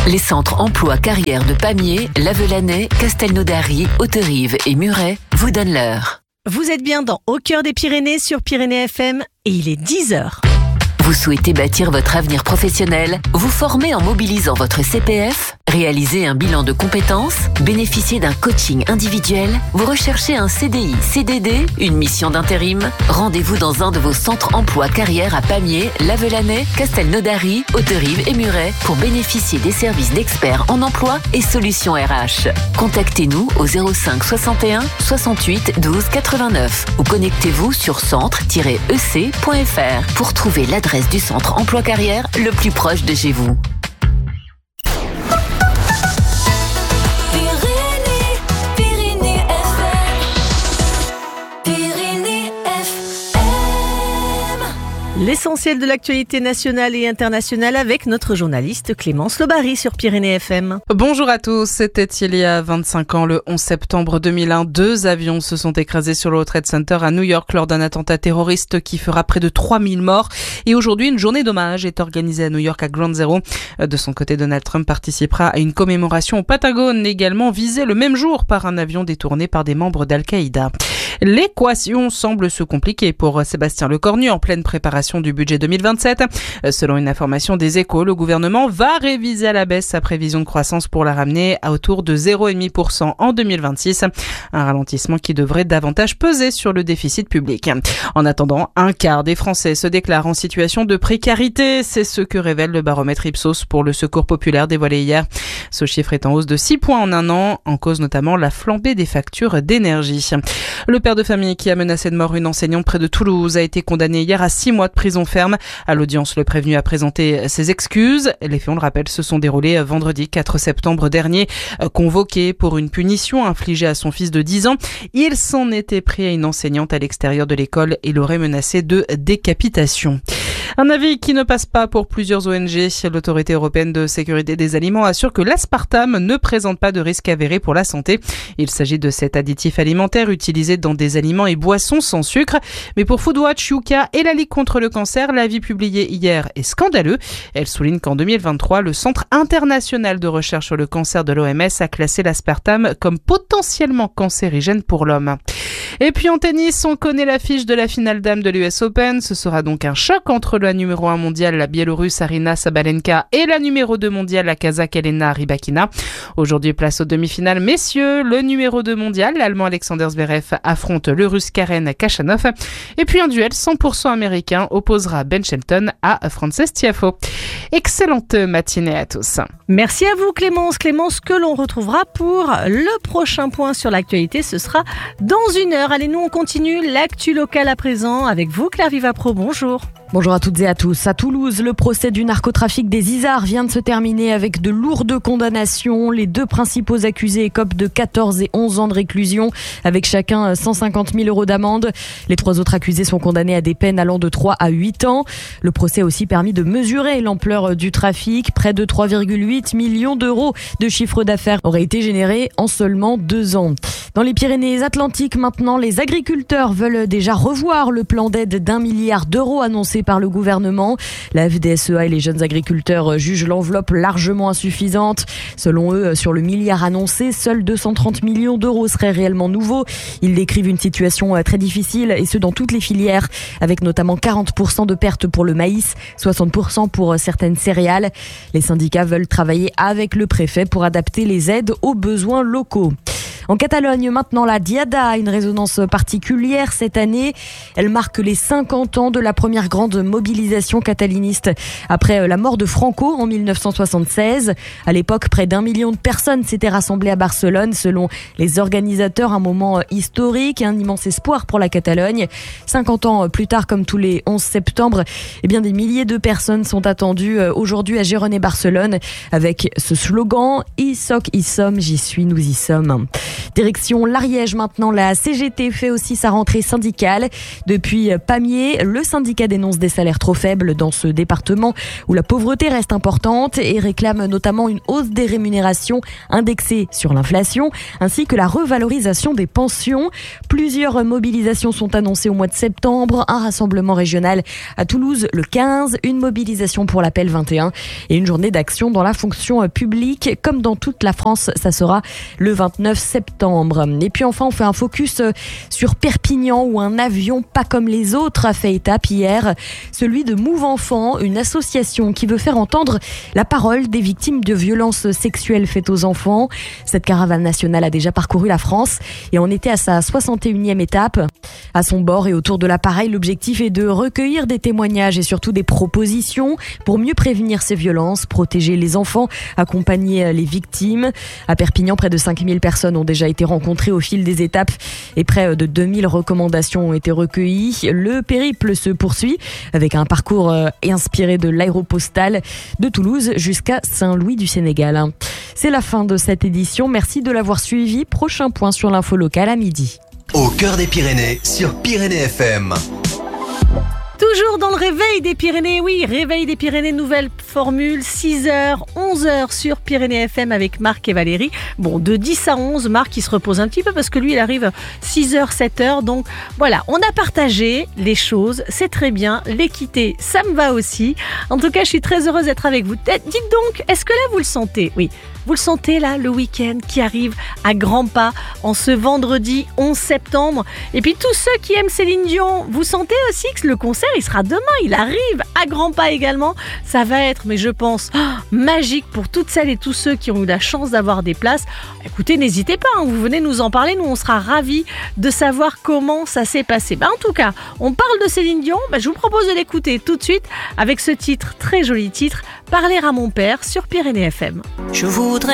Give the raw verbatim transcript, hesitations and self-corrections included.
Les centres emploi carrière de Pamiers, Lavelanet, Castelnaudary, Haute-Rive et Muret vous donnent l'heure. Vous êtes bien dans Au cœur des Pyrénées sur Pyrénées F M et il est dix heures. Vous souhaitez bâtir votre avenir professionnel, vous former en mobilisant votre C P F, réaliser un bilan de compétences, bénéficier d'un coaching individuel, vous recherchez un C D I, C D D, une mission d'intérim. Rendez-vous dans un de vos centres emploi carrière à Pamiers, Lavelanet, Castelnaudary, Haute-Rive et Muret pour bénéficier des services d'experts en emploi et solutions R H. Contactez-nous au zéro cinq soixante et un soixante-huit douze quatre-vingt-neuf ou connectez-vous sur centre tiret e c point f r pour trouver l'adresse du centre emploi carrière le plus proche de chez vous. L'essentiel de l'actualité nationale et internationale avec notre journaliste Clémence Lobary sur Pyrénées F M. Bonjour à tous, c'était il y a vingt-cinq ans, le onze septembre deux mille un. Deux avions se sont écrasés sur le World Trade Center à New York lors d'un attentat terroriste qui fera près de trois mille morts. Et aujourd'hui, une journée d'hommage est organisée à New York à Ground Zero. De son côté, Donald Trump participera à une commémoration au Patagone, également visée le même jour par un avion détourné par des membres d'Al-Qaïda. L'équation semble se compliquer pour Sébastien Lecornu en pleine préparation du budget deux mille vingt-sept. Selon une information des Échos, le gouvernement va réviser à la baisse sa prévision de croissance pour la ramener à autour de zéro virgule cinq pour cent en deux mille vingt-six. Un ralentissement qui devrait davantage peser sur le déficit public. En attendant, un quart des Français se déclarent en situation de précarité. C'est ce que révèle le baromètre Ipsos pour le Secours populaire dévoilé hier. Ce chiffre est en hausse de six points en un an, en cause notamment la flambée des factures d'énergie. Le père de famille qui a menacé de mort une enseignante près de Toulouse a été condamné hier à six mois de prison ferme. À l'audience, le prévenu a présenté ses excuses. Les faits, on le rappelle, se sont déroulés vendredi quatre septembre dernier. Convoqué pour une punition infligée à son fils de dix ans, il s'en était pris à une enseignante à l'extérieur de l'école et l'aurait menacé de décapitation. Un avis qui ne passe pas pour plusieurs O N G. L'Autorité européenne de sécurité des aliments assure que l'aspartame ne présente pas de risque avéré pour la santé. Il s'agit de cet additif alimentaire utilisé dans des aliments et boissons sans sucre. Mais pour Foodwatch, Yuka et la Ligue contre le cancer, l'avis publié hier est scandaleux. Elle souligne qu'en deux mille vingt-trois, le Centre international de recherche sur le cancer de l'O M S a classé l'aspartame comme potentiellement cancérigène pour l'homme. Et puis en tennis, on connaît l'affiche de la finale dame de l'U S Open. Ce sera donc un choc entre la numéro un mondiale, la Biélorusse Aryna Sabalenka, et la numéro deux mondiale, la Kazakh Elena Rybakina. Aujourd'hui, place aux demi-finales. Messieurs, le numéro deux mondial, l'Allemand Alexander Zverev, affronte le Russe Karen Khachanov. Et puis un duel cent pour cent américain opposera Ben Shelton à Frances Tiafoe. Excellente matinée à tous. Merci à vous Clémence. Clémence que l'on retrouvera pour le prochain point sur l'actualité. Ce sera dans une heure. Allez, nous on continue l'actu locale à présent avec vous Claire Vivapro. Bonjour. Bonjour à toutes et à tous. À Toulouse, le procès du narcotrafic des Isards vient de se terminer avec de lourdes condamnations. Les deux principaux accusés écopent de quatorze et onze ans de réclusion, avec chacun cent cinquante mille euros d'amende. Les trois autres accusés sont condamnés à des peines allant de trois à huit ans. Le procès a aussi permis de mesurer l'ampleur du trafic. Près de trois virgule huit millions d'euros de chiffre d'affaires auraient été générés en seulement deux ans. Dans les Pyrénées-Atlantiques, maintenant, les agriculteurs veulent déjà revoir le plan d'aide d'un milliard d'euros annoncé par le gouvernement. La F D S E A et les jeunes agriculteurs jugent l'enveloppe largement insuffisante. Selon eux, sur le milliard annoncé, seuls deux cent trente millions d'euros seraient réellement nouveaux. Ils décrivent une situation très difficile, et ce dans toutes les filières, avec notamment quarante pour cent de pertes pour le maïs, soixante pour cent pour certaines céréales. Les syndicats veulent travailler avec le préfet pour adapter les aides aux besoins locaux. En Catalogne, maintenant, la Diada a une résonance particulière cette année. Elle marque les cinquante ans de la première grande mobilisation catalaniste après la mort de Franco en mille neuf cent soixante-seize. À l'époque, près d'un million de personnes s'étaient rassemblées à Barcelone. Selon les organisateurs, un moment historique et un immense espoir pour la Catalogne. cinquante ans plus tard, comme tous les onze septembre, eh bien, des milliers de personnes sont attendues aujourd'hui à Gérone et Barcelone avec ce slogan « I soc, y sommes, j'y suis, nous y sommes ». Direction l'Ariège maintenant, la C G T fait aussi sa rentrée syndicale. Depuis Pamiers, le syndicat dénonce des salaires trop faibles dans ce département où la pauvreté reste importante et réclame notamment une hausse des rémunérations indexée sur l'inflation ainsi que la revalorisation des pensions. Plusieurs mobilisations sont annoncées au mois de septembre, un rassemblement régional à Toulouse le quinze, une mobilisation pour l'appel vingt et un et une journée d'action dans la fonction publique. Comme dans toute la France, ça sera le vingt-neuf septembre. Et puis enfin, on fait un focus sur Perpignan où un avion pas comme les autres a fait étape hier, celui de Move Enfants, une association qui veut faire entendre la parole des victimes de violences sexuelles faites aux enfants. Cette caravane nationale a déjà parcouru la France et on était à sa soixante et unième étape. À son bord et autour de l'appareil, l'objectif est de recueillir des témoignages et surtout des propositions pour mieux prévenir ces violences, protéger les enfants, accompagner les victimes. À Perpignan, près de cinq mille personnes ont déjà été rencontrées au fil des étapes et près de deux mille recommandations ont été recueillies. Le périple se poursuit avec un parcours inspiré de l'aéropostale de Toulouse jusqu'à Saint-Louis du Sénégal. C'est la fin de cette édition. Merci de l'avoir suivi. Prochain point sur l'info locale à midi. Au cœur des Pyrénées sur Pyrénées F M. Toujours dans le réveil des Pyrénées, oui, réveil des Pyrénées, nouvelle formule, six heures, onze heures sur Pyrénées F M avec Marc et Valérie. Bon, de dix à onze, Marc il se repose un petit peu parce que lui il arrive six heures, sept heures. Donc voilà, on a partagé les choses, c'est très bien, l'équité, ça me va aussi. En tout cas, je suis très heureuse d'être avec vous. Dites donc, est-ce que là vous le sentez ? Oui. Vous le sentez là, le week-end qui arrive à grands pas en ce vendredi onze septembre. Et puis tous ceux qui aiment Céline Dion, vous sentez aussi que le concert, il sera demain, il arrive à grands pas également. Ça va être, mais je pense, oh, magique pour toutes celles et tous ceux qui ont eu la chance d'avoir des places. Écoutez, n'hésitez pas, hein, vous venez nous en parler, nous on sera ravis de savoir comment ça s'est passé. Bah, en tout cas, on parle de Céline Dion, bah, je vous propose de l'écouter tout de suite avec ce titre, très joli titre, Parler à mon père sur Pyrénées F M. Je voudrais